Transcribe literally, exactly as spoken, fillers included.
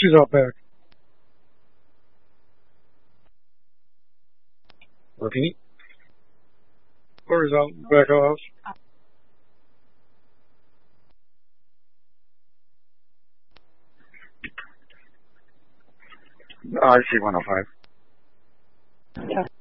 She's out back. Repeat. Lori's out in the back of the house. I see one oh five. Yeah.